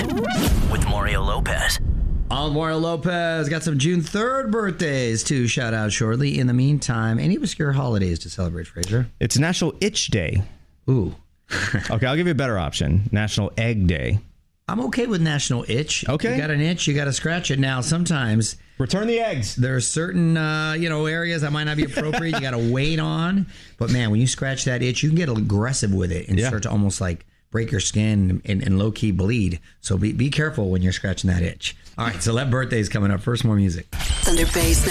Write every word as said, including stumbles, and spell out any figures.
with Mario Lopez. I'm Mario Lopez. Got some June third birthdays to shout out shortly. In the meantime, any obscure holidays to celebrate, Fraser? It's National Itch Day. Ooh. Okay, I'll give you a better option. National Egg Day. I'm okay with National Itch. Okay. You got an itch, you got to scratch it. Now, sometimes return the eggs. There are certain, uh, you know, areas that might not be appropriate. You got to wait on. But man, when you scratch that itch, you can get aggressive with it and yeah. start to almost like break your skin and, and low key bleed. So be be careful when you're scratching that itch. All right, so that birthday's coming up. First, more music. Thunder Bay's